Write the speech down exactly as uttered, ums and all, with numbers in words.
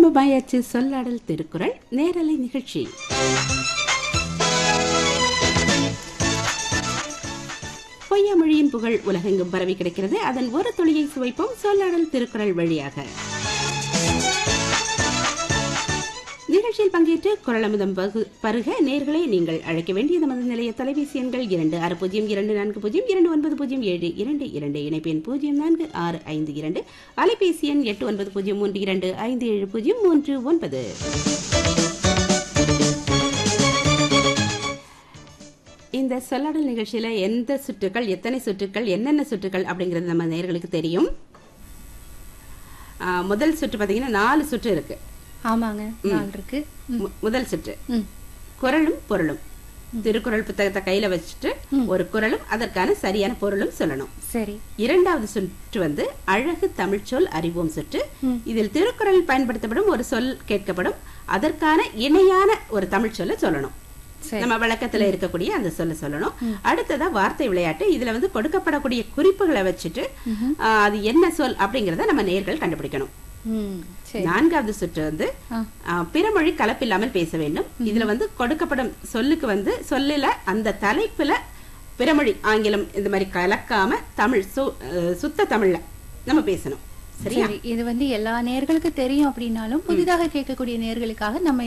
ஆரம்பமாயாச்சு சொல்லாடல் திருக்குறள் நேரலை நிகழ்ச்சி. பொய்யாமொழியின் புகழ் உலகெங்கும் பரவி கிடைக்கிறது. அதன் ஒரு துளியை சுவைப்போம் சொல்லாடல் திருக்குறள் வழியாக. நிகழ்ச்சியில் பங்கேற்று குரலமுதம் பருக நேர்களை நீங்கள் அழைக்க வேண்டிய நமது நிலைய தொலைபேசி எண்கள் இரண்டு ஆறு பூஜ்ஜியம் இரண்டு நான்கு பூஜ்ஜியம் இரண்டு ஒன்பது பூஜ்ஜியம் ஏழு இரண்டு இரண்டு இணைப்பு எண் பூஜ்ஜியம் நான்கு ஆறு ஐந்து இரண்டு அலைபேசி எண் எட்டு ஒன்பது பூஜ்ஜியம் மூன்று இரண்டு ஐந்து ஏழு பூஜ்ஜியம் மூன்று ஒன்பது. இந்த சொல்லாடல் நிகழ்ச்சியில எந்த சுற்றுக்கள், எத்தனை சுற்றுக்கள், என்னென்ன சுற்றுக்கள் அப்படிங்கிறது நம்ம நேர்களுக்கு தெரியும். முதல் சுற்று பாத்தீங்கன்னா நாலு சுற்று இருக்கு. ஆமாங்க, நாலு இருக்கு. முதல் சுற்று குறளும் பொருளும். திருக்குறள் புத்தகத்தை கையில வச்சுட்டு ஒரு குறளும் அதற்கான சரியான பொருளும் சொல்லணும். சரி. இரண்டாவது சுற்று வந்து அழகு தமிழ் சொல் அறிவோம் சுற்று. இதில் திருக்குறளில் பயன்படுத்தப்படும் ஒரு சொல் கேட்கப்படும், அதற்கான இணையான ஒரு தமிழ் சொல்ல சொல்லணும். நம்ம வழக்கத்துல இருக்கக்கூடிய அந்த சொல்ல சொல்லணும். அடுத்ததா வார்த்தை விளையாட்டு. இதுல வந்து கொடுக்கப்படக்கூடிய குறிப்புகளை வச்சுட்டு அது என்ன சொல் அப்படிங்கறத நம்ம நேர்கள் கண்டுபிடிக்கணும். நான்காவது சுற்று வந்து பிறமொழி கலப்பில்லாமல் பேச வேண்டும். இதுல வந்து கொடுக்கப்படும் சொல்லுக்கு வந்து சொல்லுல அந்த தலைப்புல பிறமொழி ஆங்கிலம் இந்த மாதிரி கலக்காம தமிழ் சுத்த தமிழ்ல நம்ம பேசணும். சரியா? இது வந்து எல்லா நேர்களுக்கும் தெரியும் அப்படின்னாலும் புதிதாக கேட்கக்கூடிய நேர்களுக்காக நம்ம